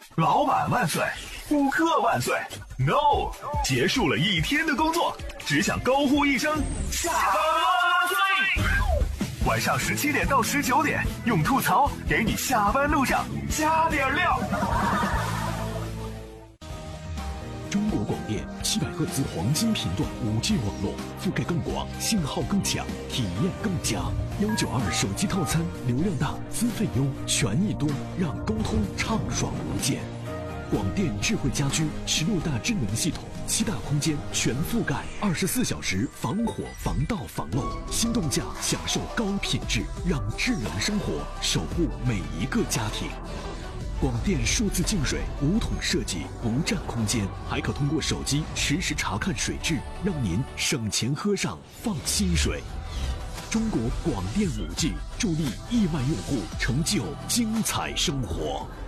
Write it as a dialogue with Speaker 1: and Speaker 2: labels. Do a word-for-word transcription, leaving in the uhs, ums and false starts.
Speaker 1: 老板万岁，顾客万岁 ！No， 结束了一天的工作，只想高呼一声下班万岁！晚上十七点到十九点，用吐槽给你下班路上加点料。
Speaker 2: 中国广电七百赫兹黄金频段 五 G 网络，覆盖更广，信号更强，体验更佳。幺九二手机套餐，流量大，资费优，权益多，让沟通畅爽无间。广电智慧家居十六大智能系统，七大空间全覆盖，二十四小时防火防盗防漏，心动价享受高品质，让智能生活守护每一个家庭。广电数字净水无桶设计，不占空间，还可通过手机实时查看水质，让您省钱喝上放心水。中国广电 五 G 助力亿万用户成就精彩生活。